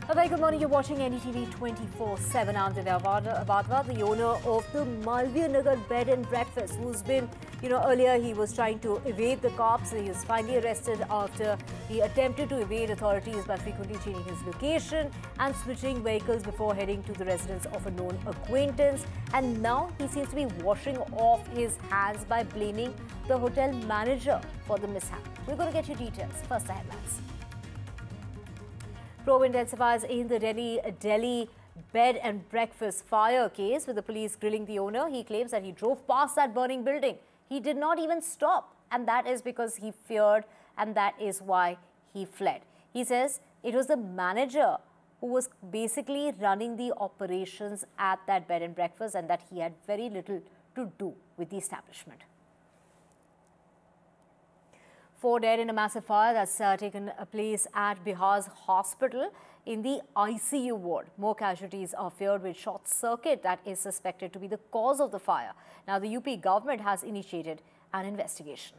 A very good morning. You're watching NDTV 24/7. I'm Divya Vadva, the owner of the Malviya Nagar Bed and Breakfast, who's been, earlier he was trying to evade the cops. He was finally arrested after he attempted to evade authorities by frequently changing his location and switching vehicles before heading to the residence of a known acquaintance. And now he seems to be washing off his hands by blaming the hotel manager for the mishap. We're going to get you details. First, the headlines. Probe intensifies in the Delhi bed and breakfast fire case, with the police grilling the owner. He claims that he drove past that burning building. He did not even stop, and that is because he feared, and that is why he fled. He says it was the manager who was basically running the operations at that bed and breakfast, and that he had very little to do with the establishment. 4 dead in a massive fire that's taken place at Bihar's hospital in the ICU ward. More casualties are feared, with short circuit that is suspected to be the cause of the fire. Now, the UP government has initiated an investigation.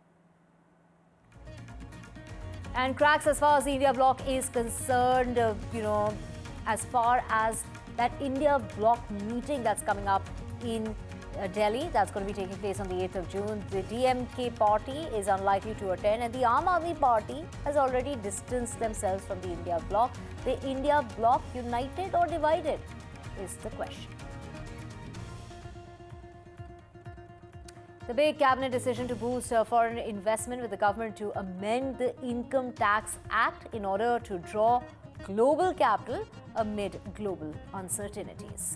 And cracks as far as the India bloc is concerned, as far as that India bloc meeting that's coming up in Delhi, that's going to be taking place on the 8th of June. The DMK party is unlikely to attend, and the Aam Aadmi party has already distanced themselves from the India bloc. The India bloc united or divided is the question. The big cabinet decision to boost foreign investment, with the government to amend the Income Tax Act in order to draw global capital amid global uncertainties.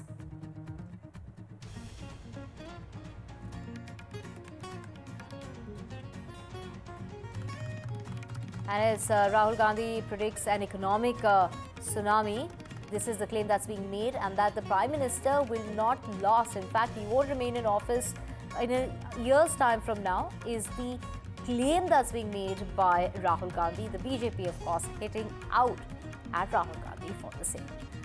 And as Rahul Gandhi predicts an economic tsunami, this is the claim that's being made, and that the Prime Minister will not last. In fact, he won't remain in office in a year's time from now, is the claim that's being made by Rahul Gandhi. The BJP, of course, hitting out at Rahul Gandhi for the same.